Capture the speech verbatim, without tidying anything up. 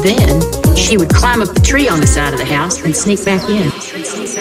Then she would climb up the tree on the side of the house and sneak back in.